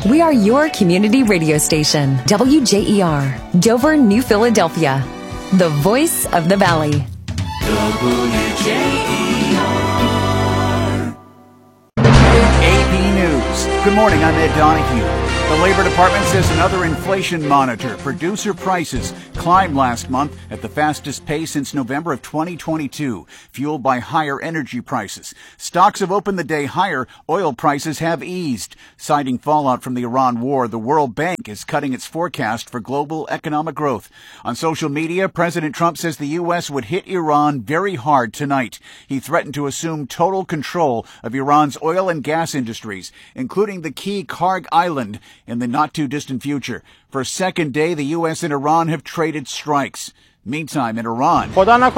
We are your community radio station, WJER, Dover, New Philadelphia, the voice of the Valley. WJER. AP News. Good morning, I'm Ed Donahue. The Labor Department says another inflation monitor, producer prices, climbed last month at the fastest pace since November of 2022, fueled by higher energy prices. Stocks have opened the day higher. Oil prices have eased. Citing fallout from the Iran war, the World Bank is cutting its forecast for global economic growth. On social media, President Trump says the U.S. would hit Iran very hard tonight. He threatened to assume total control of Iran's oil and gas industries, including the key Karg Island, in the not-too-distant future. For a second day, the U.S. and Iran have traded strikes. Meantime, in Iran, Merchant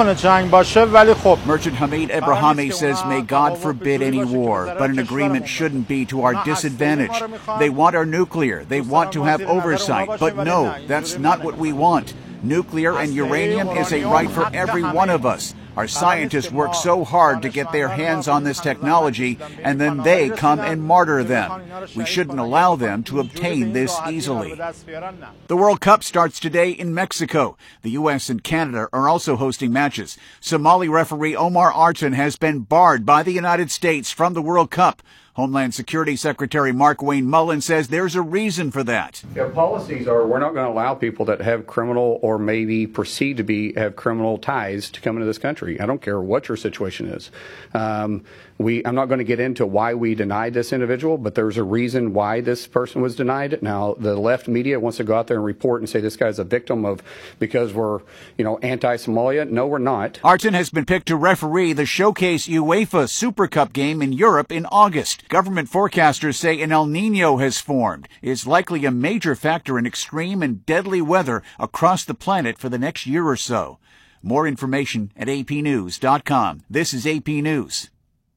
Hamid Ebrahimi says, may God forbid any war, but an agreement shouldn't be to our disadvantage. They want our nuclear. They want to have oversight. But no, that's not what we want. Nuclear and uranium is a right for every one of us. Our scientists work so hard to get their hands on this technology, and then they come and martyr them. We shouldn't allow them to obtain this easily. The World Cup starts today in Mexico. The U.S. and Canada are also hosting matches. Somali referee Omar Artan has been barred by the United States from the World Cup. Homeland Security Secretary Mark Wayne Mullen says there's a reason for that. Policies are we're not going to allow people that have criminal or maybe perceived to have criminal ties to come into this country. I don't care what your situation is. I'm not going to get into why we denied this individual, but there's a reason why this person was denied. Now, the left media wants to go out there and report and say this guy's a victim of because we're, anti-Somalia. No, we're not. Artan has been picked to referee the Showcase UEFA Super Cup game in Europe in August. Government forecasters say an El Niño has formed. It's likely a major factor in extreme and deadly weather across the planet for the next year or so. More information at apnews.com. This is AP News.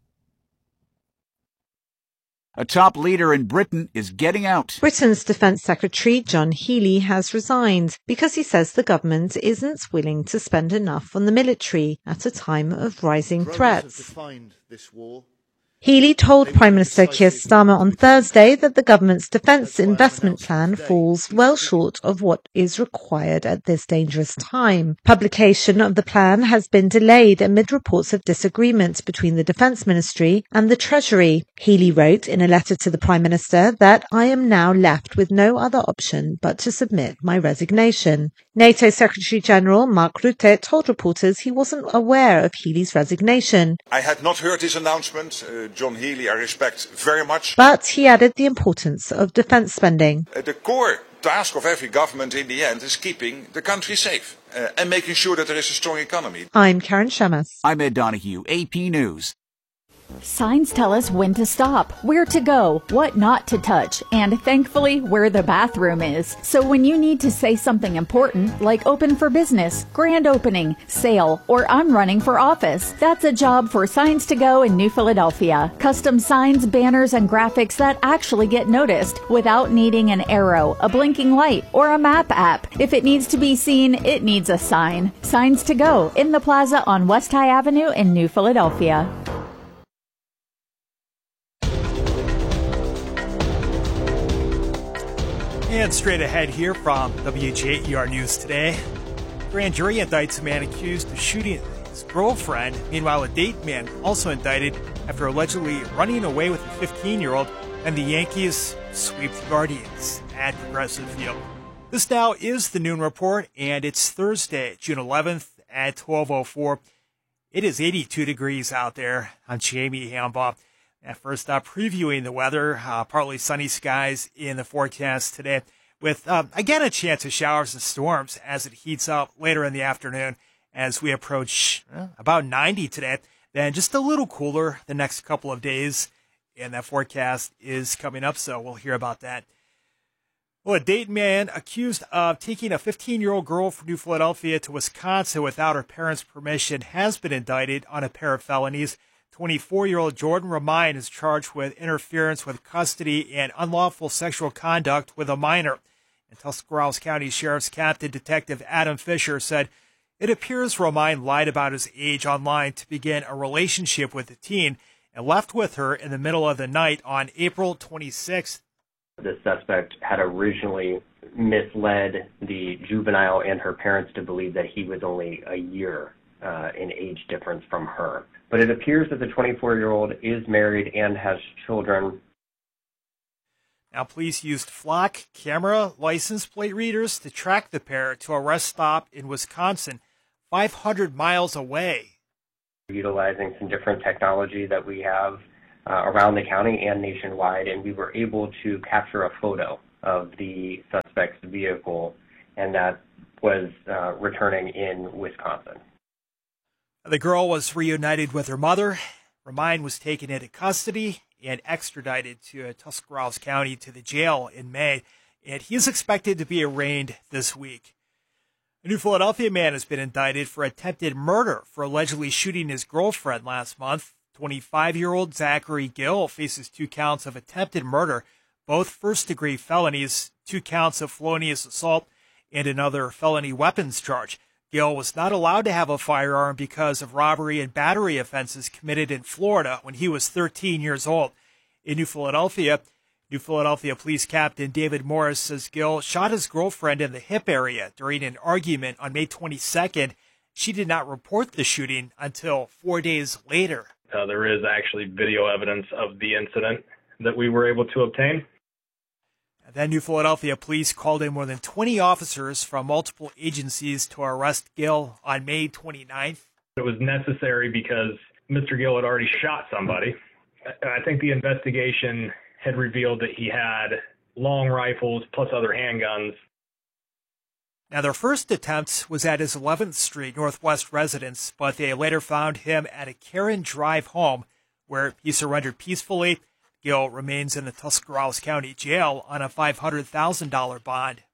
A top leader in Britain is getting out. Britain's Defence Secretary John Healey has resigned because he says the government isn't willing to spend enough on the military at a time of rising threats. Healey told Prime Minister Keir Starmer on Thursday that the government's defence investment plan falls well short of what is required at this dangerous time. Publication of the plan has been delayed amid reports of disagreement between the Defence Ministry and the Treasury. Healey wrote in a letter to the Prime Minister that I am now left with no other option but to submit my resignation. NATO Secretary General Mark Rutte told reporters he wasn't aware of Healey's resignation. I had not heard this announcement. John Healey, I respect very much. But he added the importance of defence spending. The core task of every government in the end is keeping the country safe and making sure that there is a strong economy. I'm Karen Shamas. I'm Ed Donahue, AP News. Signs tell us when to stop, where to go, what not to touch, and thankfully where the bathroom is. So when you need to say something important, like open for business, grand opening, sale, or I'm running for office, that's a job for Signs to Go in New Philadelphia. Custom signs, banners, and graphics that actually get noticed without needing an arrow, a blinking light, or a map app. If it needs to be seen, it needs a sign. Signs to Go in the plaza on West High Avenue in New Philadelphia. And straight ahead here from WJER News Today. Grand jury indicts a man accused of shooting his girlfriend. Meanwhile, a date man also indicted after allegedly running away with a 15-year-old, and the Yankees sweep the Guardians at Progressive Field. This now is the Noon Report, and it's Thursday, June 11th at 12:04. It is 82 degrees out there. I'm Jamie Hambaugh. At first up, previewing the weather, partly sunny skies in the forecast today with, again, a chance of showers and storms as it heats up later in the afternoon as we approach about 90 today. Then just a little cooler the next couple of days, and that forecast is coming up, so we'll hear about that. Well, a Dayton man accused of taking a 15-year-old girl from New Philadelphia to Wisconsin without her parents' permission has been indicted on a pair of felonies. 24-year-old Jordan Romine is charged with interference with custody and unlawful sexual conduct with a minor. And Tuscarawas County Sheriff's Captain Detective Adam Fisher said, it appears Romine lied about his age online to begin a relationship with the teen and left with her in the middle of the night on April 26th. The suspect had originally misled the juvenile and her parents to believe that he was only a year in age difference from her. But it appears that the 24-year-old is married and has children. Now, police used flock camera license plate readers to track the pair to a rest stop in Wisconsin, 500 miles away. Utilizing some different technology that we have around the county and nationwide, and we were able to capture a photo of the suspect's vehicle, and that was returning in Wisconsin. The girl was reunited with her mother. Remind was taken into custody and extradited to Tuscarawas County to the jail in May, and he is expected to be arraigned this week. A New Philadelphia man has been indicted for attempted murder for allegedly shooting his girlfriend last month. 25-year-old Zachary Gill faces 2 counts of attempted murder, both first-degree felonies, 2 counts of felonious assault, and another felony weapons charge. Gill was not allowed to have a firearm because of robbery and battery offenses committed in Florida when he was 13 years old. In New Philadelphia Police Captain David Morris says Gill shot his girlfriend in the hip area during an argument on May 22nd. She did not report the shooting until 4 days later. There is actually video evidence of the incident that we were able to obtain. Then New Philadelphia police called in more than 20 officers from multiple agencies to arrest Gill on May 29th. It was necessary because Mr. Gill had already shot somebody. I think the investigation had revealed that he had long rifles plus other handguns. Now, their first attempt was at his 11th Street Northwest residence, but they later found him at a Karen Drive home where he surrendered peacefully. Gill remains in the Tuscarawas County Jail on a $500,000 bond.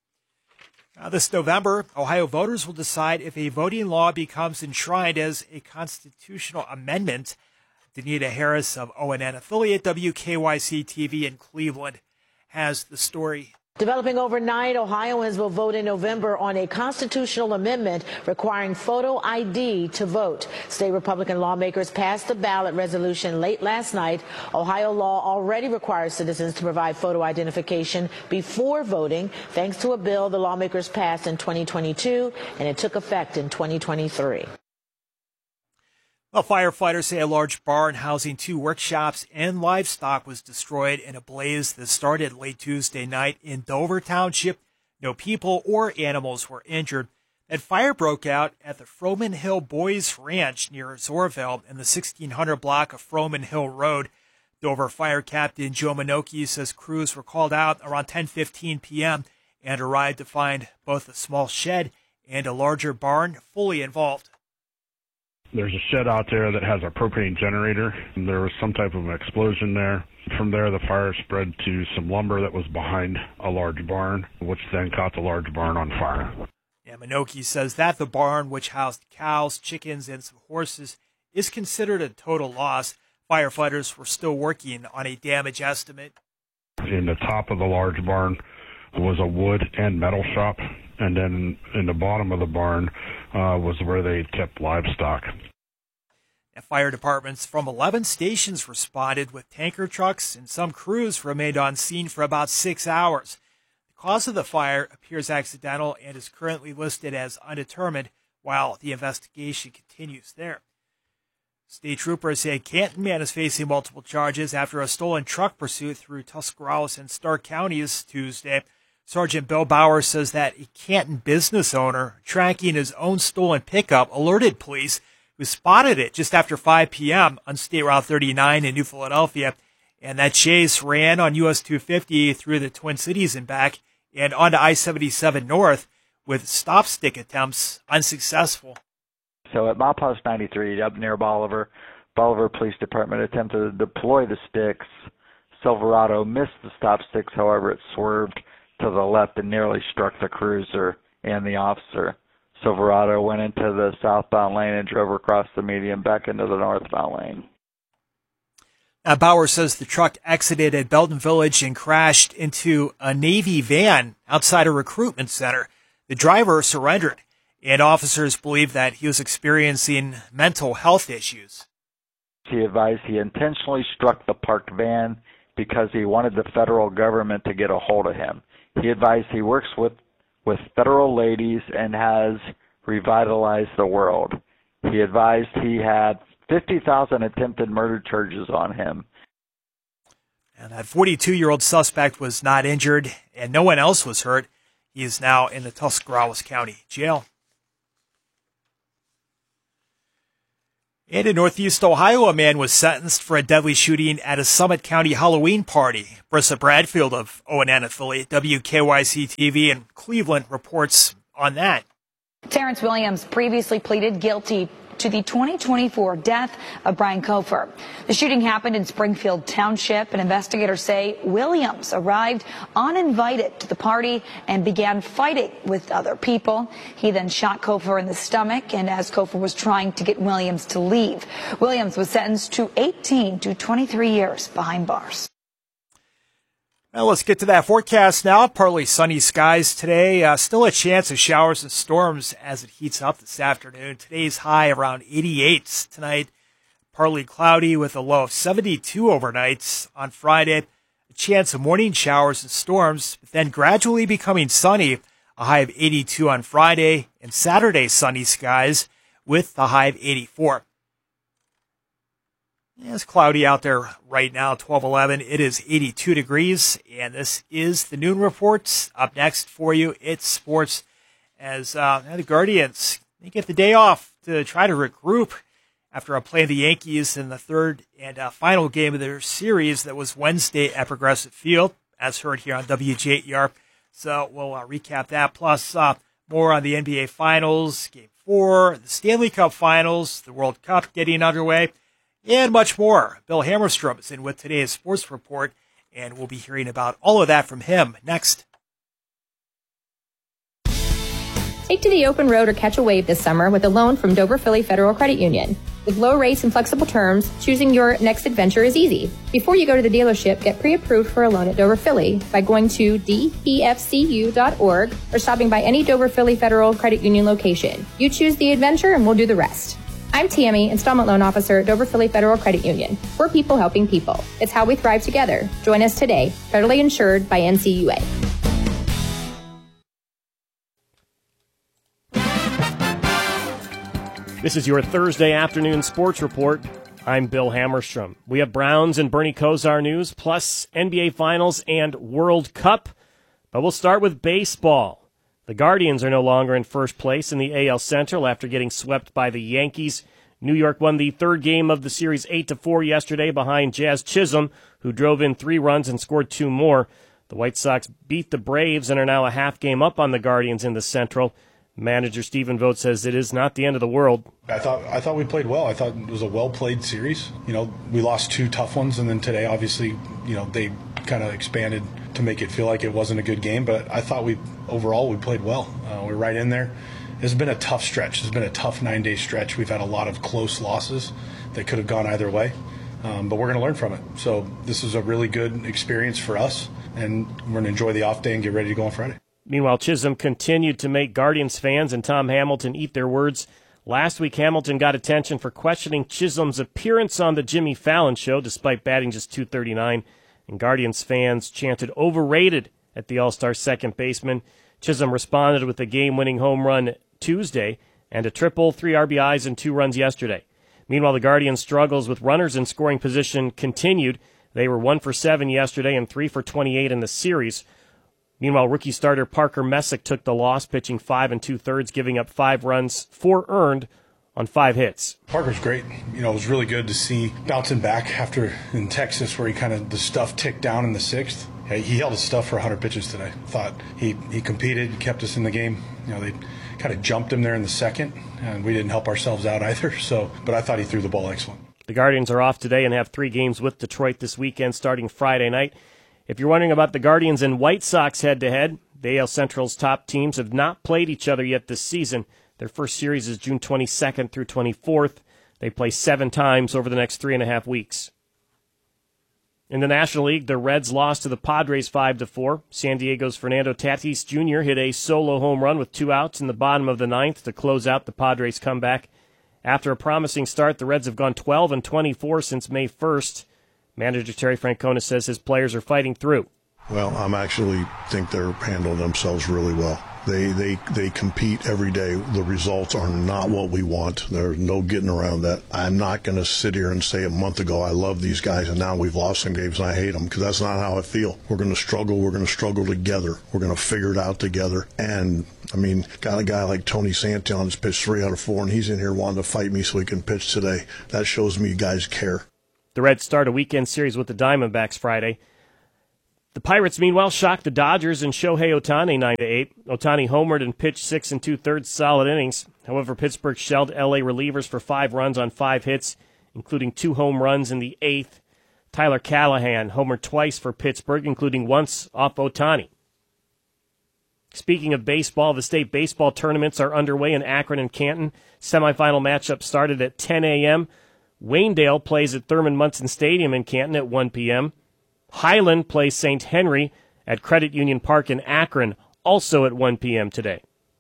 This November, Ohio voters will decide if a voting law becomes enshrined as a constitutional amendment. Danita Harris of ONN affiliate WKYC-TV in Cleveland has the story. Developing overnight, Ohioans will vote in November on a constitutional amendment requiring photo ID to vote. State Republican lawmakers passed a ballot resolution late last night. Ohio law already requires citizens to provide photo identification before voting, thanks to a bill the lawmakers passed in 2022, and it took effect in 2023. Well, firefighters say a large barn housing 2 workshops and livestock was destroyed in a blaze that started late Tuesday night in Dover Township. No people or animals were injured. That fire broke out at the Froman Hill Boys Ranch near Zorville in the 1600 block of Froman Hill Road. Dover Fire Captain Joe Minoki says crews were called out around 10:15 p.m. and arrived to find both a small shed and a larger barn fully involved. There's a shed out there that has a propane generator. There was some type of an explosion there. From there, the fire spread to some lumber that was behind a large barn, which then caught the large barn on fire. Yeah, Minoki says that the barn, which housed cows, chickens, and some horses, is considered a total loss. Firefighters were still working on a damage estimate. In the top of the large barn was a wood and metal shop, and then in the bottom of the barn was where they kept livestock. Fire departments from 11 stations responded with tanker trucks, and some crews remained on scene for about 6 hours. The cause of the fire appears accidental and is currently listed as undetermined while the investigation continues there. State troopers say a Canton man is facing multiple charges after a stolen truck pursuit through Tuscarawas and Stark counties Tuesday. Sergeant Bill Bauer says that a Canton business owner tracking his own stolen pickup alerted police, who spotted it just after 5 p.m. on State Route 39 in New Philadelphia. And that chase ran on US 250 through the Twin Cities and back and onto I-77 North with stop-stick attempts unsuccessful. So at milepost 93 up near Bolivar Police Department attempted to deploy the sticks. Silverado missed the stop sticks, however, it swerved to the left and nearly struck the cruiser and the officer. Silverado went into the southbound lane and drove across the median back into the northbound lane. Bauer says the truck exited at Belton Village and crashed into a Navy van outside a recruitment center. The driver surrendered, and officers believe that he was experiencing mental health issues. He advised he intentionally struck the parked van because he wanted the federal government to get a hold of him. He advised he works with federal ladies and has revitalized the world. He advised he had 50,000 attempted murder charges on him. And that 42-year-old suspect was not injured, and no one else was hurt. He is now in the Tuscarawas County Jail. And in Northeast Ohio, a man was sentenced for a deadly shooting at a Summit County Halloween party. Brissa Bradfield of ONN affiliate WKYC-TV in Cleveland reports on that. Terrence Williams previously pleaded guilty to the 2024 death of Brian Kofer. The shooting happened in Springfield Township, and investigators say Williams arrived uninvited to the party and began fighting with other people. He then shot Kofer in the stomach, and as Kofer was trying to get Williams to leave, Williams was sentenced to 18 to 23 years behind bars. Well, let's get to that forecast now. Partly sunny skies today. Still a chance of showers and storms as it heats up this afternoon. Today's high around 88. Tonight, partly cloudy with a low of 72 overnight. On Friday, a chance of morning showers and storms, but then gradually becoming sunny. A high of 82 on Friday, and Saturday sunny skies with a high of 84. It's cloudy out there right now, 12:11. It is 82 degrees, and this is the Noon Report. Up next for you, it's sports as the Guardians, they get the day off to try to regroup after playing the Yankees in the third and final game of their series that was Wednesday at Progressive Field, as heard here on WJER. So we'll recap that, plus more on the NBA Finals, Game 4, the Stanley Cup Finals, the World Cup getting underway, and much more. Bill Hammerstrom is in with today's sports report, and we'll be hearing about all of that from him next. Take to the open road or catch a wave this summer with a loan from Dover Philly Federal Credit Union. With low rates and flexible terms, choosing your next adventure is easy. Before you go to the dealership, get pre-approved for a loan at Dover Philly by going to dpfcu.org or stopping by any Dover Philly Federal Credit Union location. You choose the adventure and we'll do the rest. I'm Tammy, Installment Loan Officer at Dover Philly Federal Credit Union. We're people helping people. It's how we thrive together. Join us today. Federally insured by NCUA. This is your Thursday afternoon sports report. I'm Bill Hammerstrom. We have Browns and Bernie Kosar news, plus NBA Finals and World Cup. But we'll start with baseball. The Guardians are no longer in first place in the AL Central after getting swept by the Yankees. New York won the third game of the series 8-4 yesterday behind Jazz Chisholm, who drove in 3 runs and scored 2 more. The White Sox beat the Braves and are now a half game up on the Guardians in the Central. Manager Stephen Vogt says it is not the end of the world. I thought we played well. I thought it was a well-played series. We lost 2 tough ones, and then today, obviously, they kind of expanded to make it feel like it wasn't a good game. But I thought overall we played well. We're right in there. It's been a tough stretch. It's been a tough 9-day stretch. We've had a lot of close losses that could have gone either way, but we're going to learn from it. So this is a really good experience for us, and we're going to enjoy the off day and get ready to go on Friday. Meanwhile, Chisholm continued to make Guardians fans and Tom Hamilton eat their words. Last week, Hamilton got attention for questioning Chisholm's appearance on the Jimmy Fallon show, despite batting just .239, and Guardians fans chanted overrated at the All-Star second baseman. Chisholm responded with a game-winning home run Tuesday and a triple, 3 RBIs, and 2 runs yesterday. Meanwhile, the Guardians' struggles with runners in scoring position continued. They were 1 for 7 yesterday and 3 for 28 in the series. Meanwhile, rookie starter Parker Messick took the loss, pitching 5 2/3, giving up 5 runs, 4 earned on 5 hits. Parker's great. It was really good to see bouncing back after in Texas where the stuff ticked down in the 6th. He held his stuff for 100 pitches today. Thought he competed, kept us in the game. They kind of jumped him there in the 2nd, and we didn't help ourselves out either. But I thought he threw the ball excellent. The Guardians are off today and have 3 games with Detroit this weekend starting Friday night. If you're wondering about the Guardians and White Sox head-to-head, the AL Central's top teams have not played each other yet this season. Their first series is June 22nd through 24th. They play 7 times over the next 3.5 weeks. In the National League, the Reds lost to the Padres 5-4. San Diego's Fernando Tatis Jr. hit a solo home run with 2 outs in the bottom of the 9th to close out the Padres' comeback. After a promising start, the Reds have gone 12-24 since May 1st. Manager Terry Francona says his players are fighting through. Well, I'm actually think they're handling themselves really well. They compete every day. The results are not what we want. There's no getting around that. I'm not going to sit here and say a month ago I love these guys and now we've lost some games and I hate them, because that's not how I feel. We're going to struggle. We're going to struggle together. We're going to figure it out together. And, I mean, got a guy like Tony Santillan that's pitched 3 out of 4, and he's in here wanting to fight me so he can pitch today. That shows me you guys care. The Reds start a weekend series with the Diamondbacks Friday. The Pirates, meanwhile, shocked the Dodgers and Shohei Ohtani 9-8. Ohtani homered and pitched 6 2/3 solid innings. However, Pittsburgh shelled L.A. relievers for 5 runs on 5 hits, including 2 home runs in the 8th. Tyler Callahan homered twice for Pittsburgh, including once off Ohtani. Speaking of baseball, the state baseball tournaments are underway in Akron and Canton. Semifinal matchup started at 10 a.m. Waynedale plays at Thurman Munson Stadium in Canton at 1 p.m. Highland plays St. Henry at Credit Union Park in Akron, also at 1 p.m. today.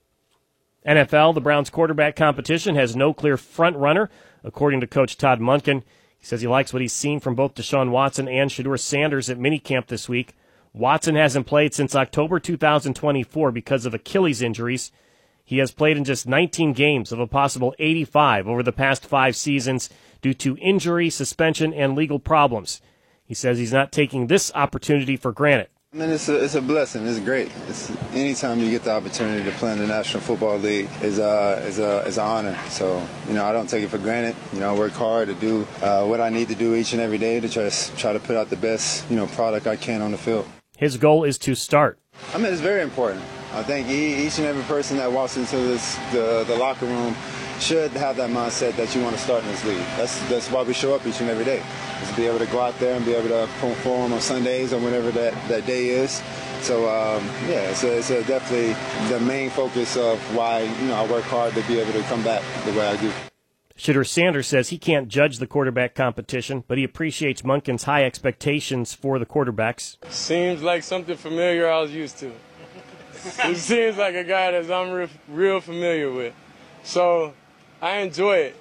NFL, the Browns quarterback competition has no clear front runner, according to Coach Todd Monken. He says he likes what he's seen from both Deshaun Watson and Shedeur Sanders at minicamp this week. Watson hasn't played since October 2024 because of Achilles injuries. He has played in just 19 games of a possible 85 over the past 5 seasons due to injury, suspension, and legal problems. He says he's not taking this opportunity for granted. I mean, it's a blessing. It's great. Anytime you get the opportunity to play in the National Football League is an honor. So, I don't take it for granted. I work hard to do what I need to do each and every day to try to put out the best, product I can on the field. His goal is to start. I mean, it's very important. I think each and every person that walks into the locker room should have that mindset that you want to start in this league. That's why we show up each and every day, is to be able to go out there and be able to perform on Sundays or whenever that day is. So, it's definitely the main focus of why I work hard to be able to come back the way I do. Shedeur Sanders says he can't judge the quarterback competition, but he appreciates Monken's high expectations for the quarterbacks. Seems like something familiar I was used to. It seems like a guy that I'm real familiar with. So I enjoy it.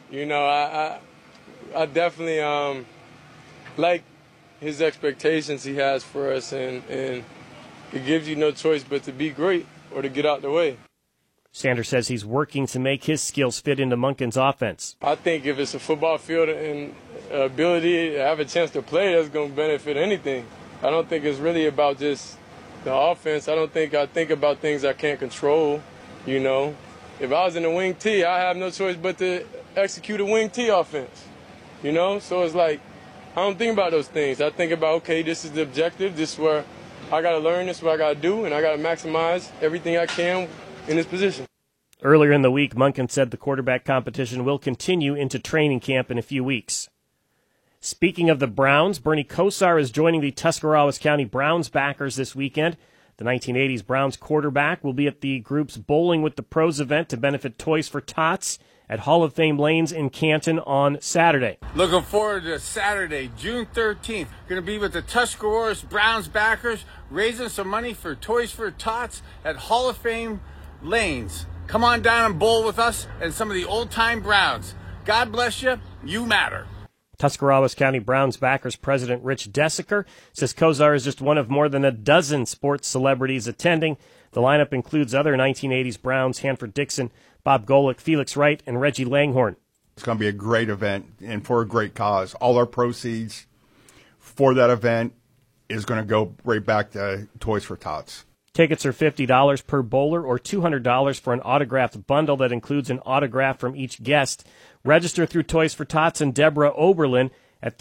I definitely like his expectations he has for us, and it gives you no choice but to be great or to get out the way. Sanders says he's working to make his skills fit into Monken's offense. I think if it's a football field and ability to have a chance to play, that's going to benefit anything. I don't think it's really about just the offense. I think about things I can't control, If I was in the wing T, I have no choice but to execute a wing T offense, So it's like, I don't think about those things. I think about, okay, this is the objective. This is where I got to learn. This is what I got to do, and I got to maximize everything I can in this position. Earlier in the week, Monken said the quarterback competition will continue into training camp in a few weeks. Speaking of the Browns, Bernie Kosar is joining the Tuscarawas County Browns backers this weekend. The 1980s Browns quarterback will be at the group's Bowling with the Pros event to benefit Toys for Tots at Hall of Fame Lanes in Canton on Saturday. Looking forward to Saturday, June 13th. Going to be with the Tuscarawas Browns backers, raising some money for Toys for Tots at Hall of Fame Lanes. Come on down and bowl with us and some of the old-time Browns. God bless you. You matter. Tuscarawas County Browns backers president Rich Desiker says Kosar is just one of more than a dozen sports celebrities attending. The lineup includes other 1980s Browns, Hanford Dixon, Bob Golick, Felix Wright, and Reggie Langhorne. It's going to be a great event and for a great cause. All our proceeds for that event is going to go right back to Toys for Tots. Tickets are $50 per bowler or $200 for an autographed bundle that includes an autograph from each guest. Register through Toys for Tots and Deborah Oberlin at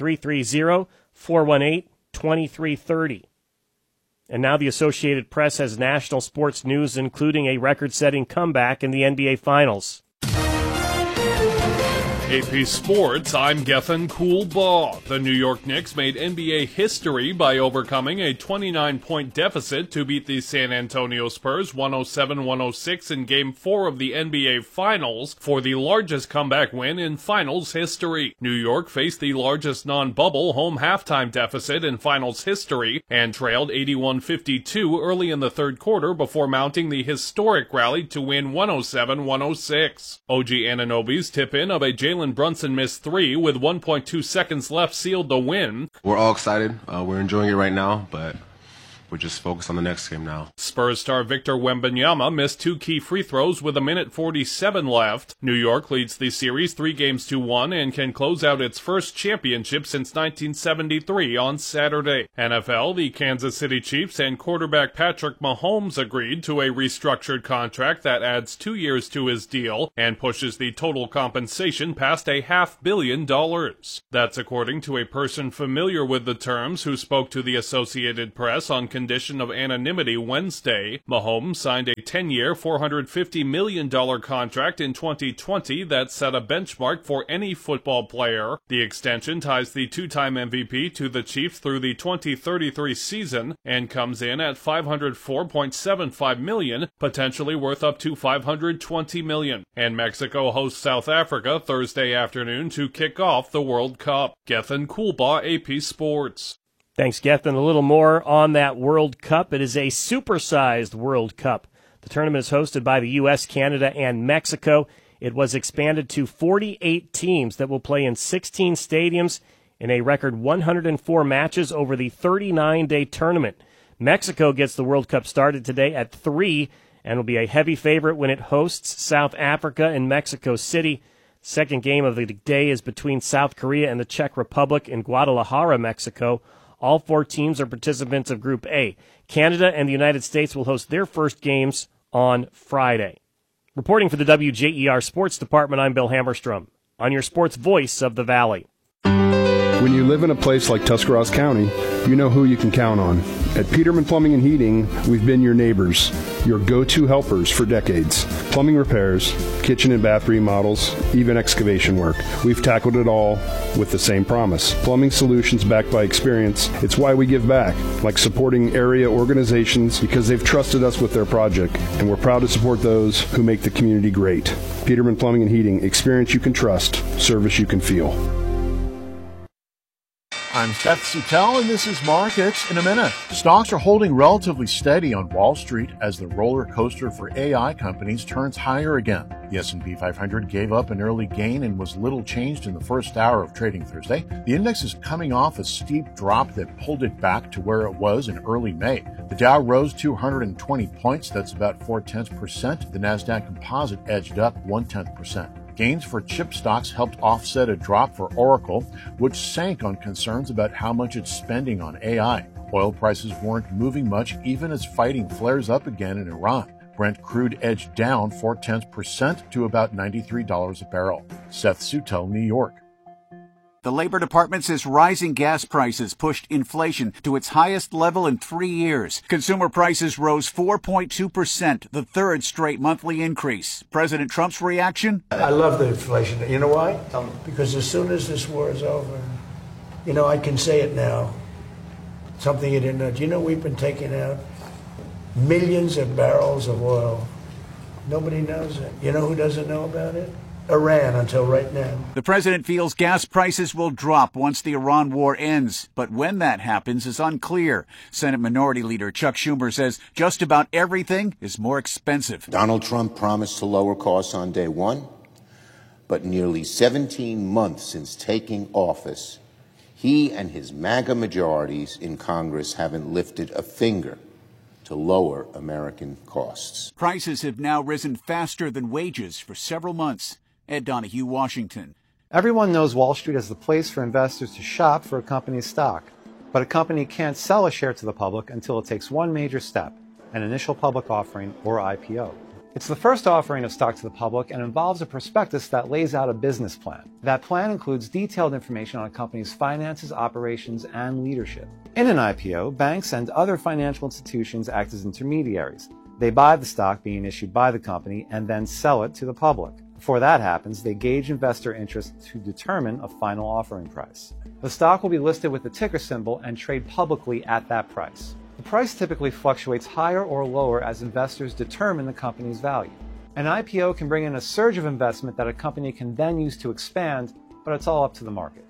330-418-2330. And now the Associated Press has national sports news, including a record-setting comeback in the NBA Finals. AP Sports, I'm Gethin Coolbaugh. The New York Knicks made NBA history by overcoming a 29-point deficit to beat the San Antonio Spurs 107-106 in Game 4 of the NBA Finals for the largest comeback win in Finals history. New York faced the largest non-bubble home halftime deficit in Finals history and trailed 81-52 early in the third quarter before mounting the historic rally to win 107-106. OG Anunoby's tip-in of a Jalen Jalen Brunson missed 3 with 1.2 seconds left sealed the win. We're all excited. We're enjoying it right now, but we're just focused on the next game now. Spurs star Victor Wembanyama missed 2 key free throws with 1:47 left. New York leads the series 3-1 and can close out its first championship since 1973 on Saturday. NFL, the Kansas City Chiefs and quarterback Patrick Mahomes agreed to a restructured contract that adds 2 years to his deal and pushes the total compensation past $500 million. That's according to a person familiar with the terms who spoke to the Associated Press on condition of anonymity Wednesday. Mahomes signed a 10-year, $450 million contract in 2020 that set a benchmark for any football player. The extension ties the two-time MVP to the Chiefs through the 2033 season and comes in at $504.75 million, potentially worth up to $520 million. And Mexico hosts South Africa Thursday afternoon to kick off the World Cup. Gethin Coolbaugh, AP Sports. Thanks, Gethin. A little more on that World Cup. It is a supersized World Cup. The tournament is hosted by the U.S., Canada, and Mexico. It was expanded to 48 teams that will play in 16 stadiums in a record 104 matches over the 39-day tournament. Mexico gets the World Cup started today at 3 and will be a heavy favorite when it hosts South Africa in Mexico City. Second game of the day is between South Korea and the Czech Republic in Guadalajara, Mexico. All 4 teams are participants of Group A. Canada and the United States will host their first games on Friday. Reporting for the WJER Sports Department, I'm Bill Hammerstrom, on your sports voice of the Valley. When you live in a place like Tuscarawas County, you know who you can count on. At Peterman Plumbing and Heating, we've been your neighbors, your go-to helpers for decades. Plumbing repairs, kitchen and bath remodels, even excavation work. We've tackled it all with the same promise. Plumbing solutions backed by experience. It's why we give back, like supporting area organizations because they've trusted us with their project, and we're proud to support those who make the community great. Peterman Plumbing and Heating, experience you can trust, service you can feel. I'm Seth Suttel, and this is Markets in a Minute. Stocks are holding relatively steady on Wall Street as the roller coaster for AI companies turns higher again. The S&P 500 gave up an early gain and was little changed in the first hour of trading Thursday. The index is coming off a steep drop that pulled it back to where it was in early May. The Dow rose 220 points, that's about 0.4%. The Nasdaq Composite edged up 0.1%. Gains for chip stocks helped offset a drop for Oracle, which sank on concerns about how much it's spending on AI. Oil prices weren't moving much even as fighting flares up again in Iran. Brent crude edged down 0.4% to about $93 a barrel. Seth Suttel, New York. The Labor Department says rising gas prices pushed inflation to its highest level in 3 years. Consumer prices rose 4.2%, the third straight monthly increase. President Trump's reaction? I love the inflation. You know why? Because as soon as this war is over, I can say it now. Something you didn't know. Do you know we've been taking out millions of barrels of oil? Nobody knows it. You know who doesn't know about it? Iran until right now. The president feels gas prices will drop once the Iran war ends, but when that happens is unclear. Senate Minority Leader Chuck Schumer says just about everything is more expensive. Donald Trump promised to lower costs on day one, but nearly 17 months since taking office, he and his MAGA majorities in Congress haven't lifted a finger to lower American costs. Prices have now risen faster than wages for several months. Ed Donahue, Washington. Everyone knows Wall Street as the place for investors to shop for a company's stock. But a company can't sell a share to the public until it takes one major step, an initial public offering or IPO. It's the first offering of stock to the public and involves a prospectus that lays out a business plan. That plan includes detailed information on a company's finances, operations, and leadership. In an IPO, banks and other financial institutions act as intermediaries. They buy the stock being issued by the company and then sell it to the public. Before that happens, they gauge investor interest to determine a final offering price. The stock will be listed with the ticker symbol and trade publicly at that price. The price typically fluctuates higher or lower as investors determine the company's value. An IPO can bring in a surge of investment that a company can then use to expand, but it's all up to the market.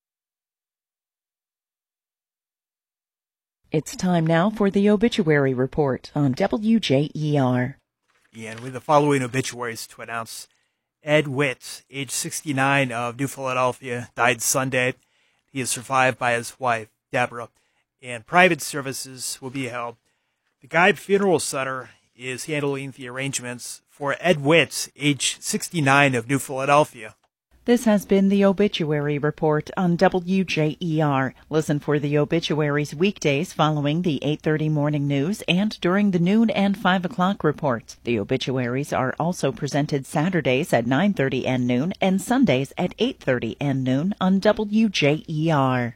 It's time now for the obituary report on WJER. Yeah, and with the following obituaries to announce. Ed Witt, age 69, of New Philadelphia, died Sunday. He is survived by his wife, Deborah, and private services will be held. The Geib Funeral Center is handling the arrangements for Ed Witt, age 69, of New Philadelphia. This has been the Obituary Report on WJER. Listen for the obituaries weekdays following the 8:30 morning news and during the noon and 5 o'clock reports. The obituaries are also presented Saturdays at 9:30 and noon and Sundays at 8:30 and noon on WJER.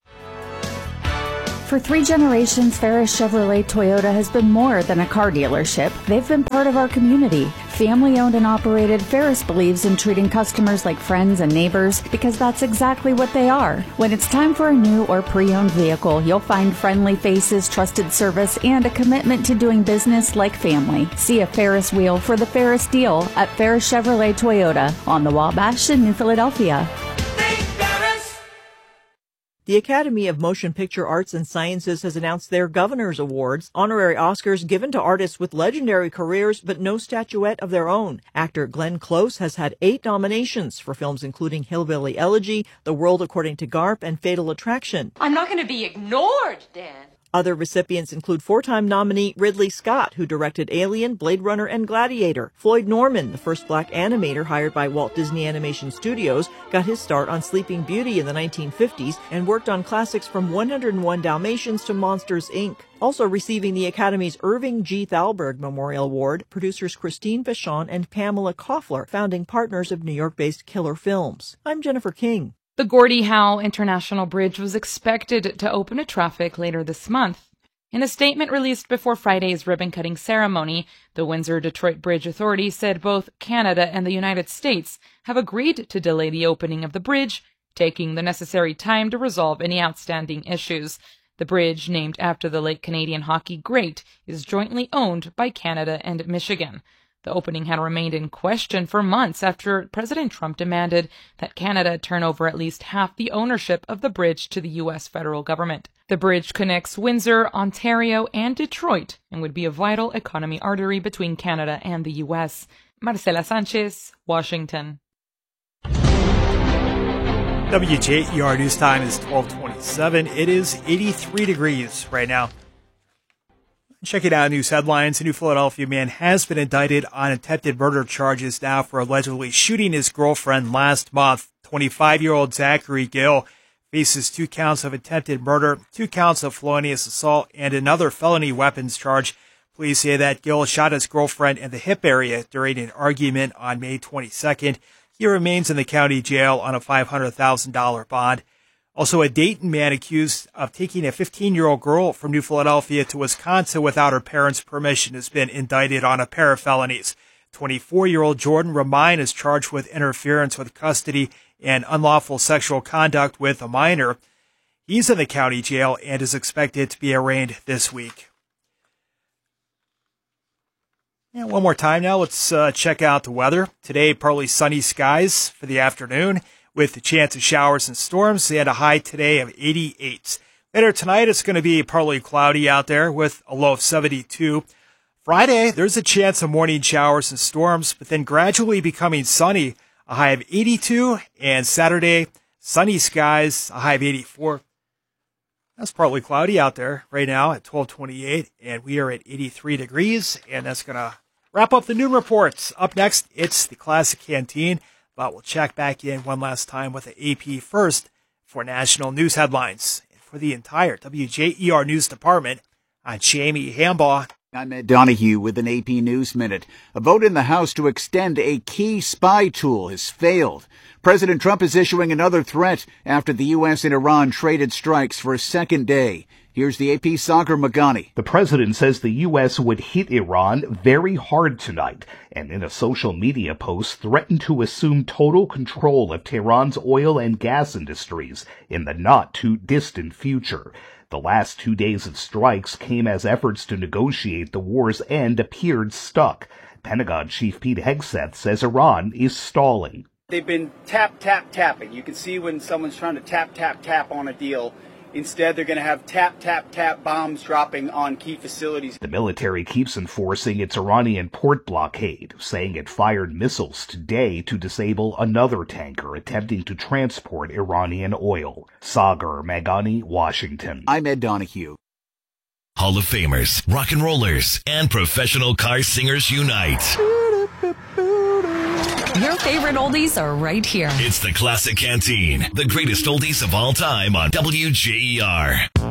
For 3 generations, Ferris Chevrolet Toyota has been more than a car dealership. They've been part of our community. Family owned and operated, Ferris believes in treating customers like friends and neighbors because that's exactly what they are. When it's time for a new or pre-owned vehicle, you'll find friendly faces, trusted service, and a commitment to doing business like family. See a Ferris wheel for the Ferris deal at Ferris Chevrolet Toyota on the Wabash in New Philadelphia. The Academy of Motion Picture Arts and Sciences has announced their Governor's Awards, honorary Oscars given to artists with legendary careers but no statuette of their own. Actor Glenn Close has had 8 nominations for films including Hillbilly Elegy, The World According to Garp, and Fatal Attraction. I'm not going to be ignored, Dan. Other recipients include 4-time nominee Ridley Scott, who directed Alien, Blade Runner, and Gladiator. Floyd Norman, the first black animator hired by Walt Disney Animation Studios, got his start on Sleeping Beauty in the 1950s and worked on classics from 101 Dalmatians to Monsters, Inc. Also receiving the Academy's Irving G. Thalberg Memorial Award, producers Christine Vachon and Pamela Koffler, founding partners of New York-based Killer Films. I'm Jennifer King. The Gordie Howe International Bridge was expected to open to traffic later this month. In a statement released before Friday's ribbon-cutting ceremony, the Windsor-Detroit Bridge Authority said both Canada and the United States have agreed to delay the opening of the bridge, taking the necessary time to resolve any outstanding issues. The bridge, named after the late Canadian hockey great, is jointly owned by Canada and Michigan. The opening had remained in question for months after President Trump demanded that Canada turn over at least half the ownership of the bridge to the U.S. federal government. The bridge connects Windsor, Ontario, and Detroit and would be a vital economy artery between Canada and the U.S. Marcela Sanchez, Washington. WJER News Time is 12:27. It is 83 degrees right now. Checking out news headlines, a New Philadelphia man has been indicted on attempted murder charges now for allegedly shooting his girlfriend last month. 25-year-old Zachary Gill faces 2 counts of attempted murder, 2 counts of felonious assault, and another felony weapons charge. Police say that Gill shot his girlfriend in the hip area during an argument on May 22nd. He remains in the county jail on a $500,000 bond. Also, a Dayton man accused of taking a 15-year-old girl from New Philadelphia to Wisconsin without her parents' permission has been indicted on a pair of felonies. 24-year-old Jordan Ramine is charged with interference with custody and unlawful sexual conduct with a minor. He's in the county jail and is expected to be arraigned this week. And one more time now, let's check out the weather. Today, partly sunny skies for the afternoon, with a chance of showers and storms. They had a high today of 88. Later tonight, it's going to be partly cloudy out there with a low of 72. Friday, there's a chance of morning showers and storms, but then gradually becoming sunny, a high of 82. And Saturday, sunny skies, a high of 84. That's partly cloudy out there right now at 12:28, and we are at 83 degrees. And that's going to wrap up the noon reports. Up next, it's the Classic Canteen. But we'll check back in one last time with the AP first for national news headlines. And for the entire WJER News Department, I'm Jamie Hambaugh. I'm Ed Donahue with an AP News Minute. A vote in the House to extend a key spy tool has failed. President Trump is issuing another threat after the U.S. and Iran traded strikes for a second day. Here's the AP Sagar Magani. The president says the U.S. would hit Iran very hard tonight, and in a social media post threatened to assume total control of Tehran's oil and gas industries in the not-too-distant future. The last 2 days of strikes came as efforts to negotiate the war's end appeared stuck. Pentagon Chief Pete Hegseth says Iran is stalling. They've been tapping. You can see when someone's trying to tap on a deal, Instead, they're going to have tap, tap, tap bombs dropping on key facilities. The military keeps enforcing its Iranian port blockade, saying it fired missiles today to disable another tanker attempting to transport Iranian oil. Sagar Maghani, Washington. I'm Ed Donahue. Hall of Famers, rock and rollers, and professional car singers unite. Your favorite oldies are right here. It's the Classic Canteen, the greatest oldies of all time on WJER.